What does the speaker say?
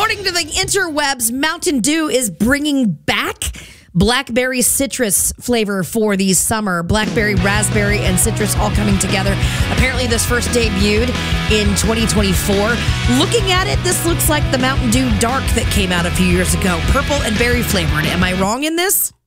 According to the interwebs, Mountain Dew is bringing back blackberry citrus flavor for the summer. Blackberry, raspberry, and citrus all coming together. Apparently, this first debuted in 2024. Looking at it, this looks like the Mountain Dew Dark that came out a few years ago. Purple and berry flavored. Am I wrong in this?